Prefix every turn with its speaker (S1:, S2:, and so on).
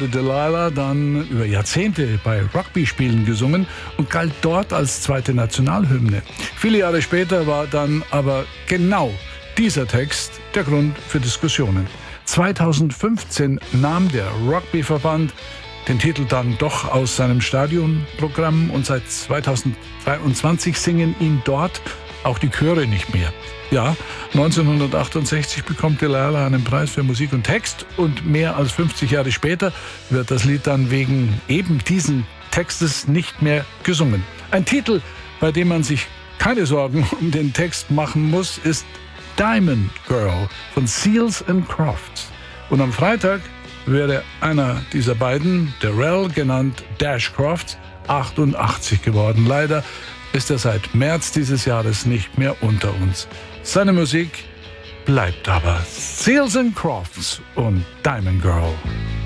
S1: wurde Delilah dann über Jahrzehnte bei Rugby-Spielen gesungen und galt dort als zweite Nationalhymne. Viele Jahre später war dann aber genau dieser Text der Grund für Diskussionen. 2015 nahm der Rugby-Verband den Titel dann doch aus seinem Stadionprogramm und seit 2023 singen ihn dort auch die Chöre nicht mehr. Ja, 1968 bekommt Delilah einen Preis für Musik und Text und mehr als 50 Jahre später wird das Lied dann wegen eben diesen Textes nicht mehr gesungen. Ein Titel, bei dem man sich keine Sorgen um den Text machen muss, ist Diamond Girl von Seals & Crofts. Und am Freitag wäre einer dieser beiden, Darrell genannt Dash Crofts, 88 geworden. Leider ist er seit März dieses Jahres nicht mehr unter uns. Seine Musik bleibt aber. Seals & Crofts und Diamond Girl.